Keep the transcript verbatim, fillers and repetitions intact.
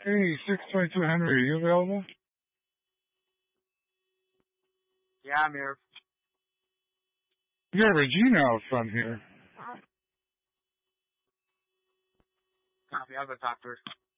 Hey, six twenty-two Henry, are you available? Yeah, I'm here. You got Regina out front here. Copy, I'll go talk to her.